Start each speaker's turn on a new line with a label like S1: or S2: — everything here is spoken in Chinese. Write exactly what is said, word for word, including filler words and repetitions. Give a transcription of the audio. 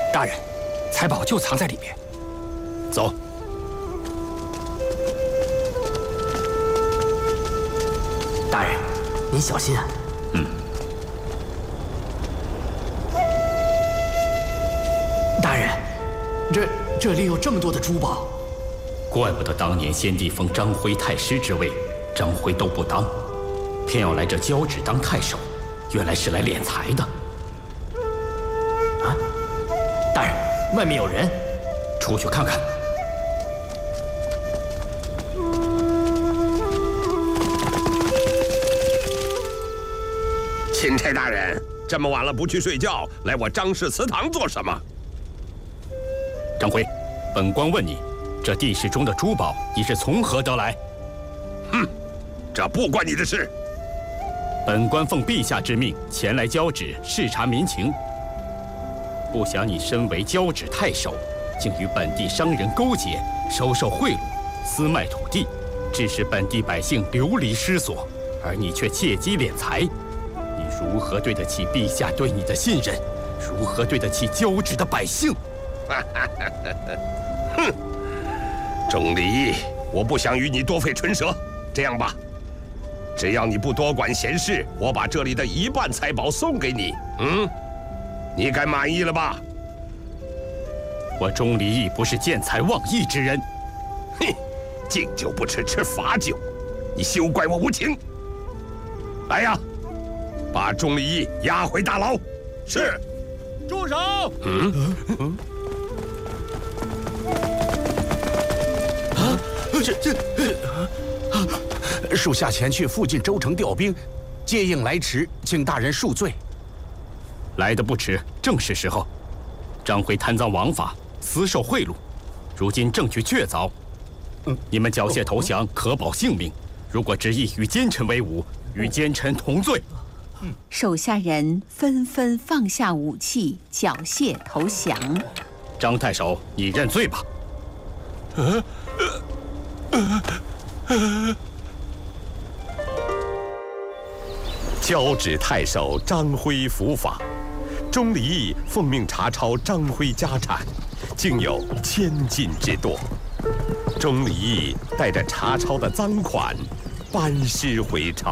S1: 大人，财宝就藏在里面。走。
S2: 大人，您小心啊！
S1: 嗯。
S2: 大人，这这里有这么多的珠宝，
S1: 怪不得当年先帝封张辉太师之位，张辉都不当，偏要来这交趾当太守，原来是来敛财的。
S2: 啊！大人，外面有人，
S1: 出去看看。
S3: 钦差大人，这么晚了不去睡觉，来我张氏祠堂做什么？
S1: 张辉，本官问你，这地室中的珠宝你是从何得来？
S3: 哼，这不关你的事。
S1: 本官奉陛下之命前来交趾视察民情，不想你身为交趾太守，竟与本地商人勾结，收受贿赂，私卖土地，致使本地百姓流离失所，而你却借机敛财。你如何对得起陛下对你的信任？如何对得起交趾的百姓？
S3: 哼，钟离义，我不想与你多费唇舌。这样吧，只要你不多管闲事，我把这里的一半财宝送给你。嗯，你该满意了吧？
S1: 我钟离义不是见财忘义之人。
S3: 哼，敬酒不吃吃罚酒，你休怪我无情。来呀！把钟离义押回大牢。是。
S4: 住手！
S3: 嗯嗯。
S4: 啊，这这，属下前去附近州城调兵，接应来迟，请大人恕罪。
S1: 来得不迟，正是时候。张辉贪赃枉法，私受贿赂，如今证据确凿，嗯、你们缴械投降，可保性命。如果执意与奸臣为伍，与奸臣同罪。
S5: 手下人纷纷放下武器，缴械投降。
S1: 张太守，你认罪吧。
S3: 交趾太守张辉伏法，钟离义奉命查抄张辉家产，竟有千金之多。钟离义带着查抄的赃款，班师回朝。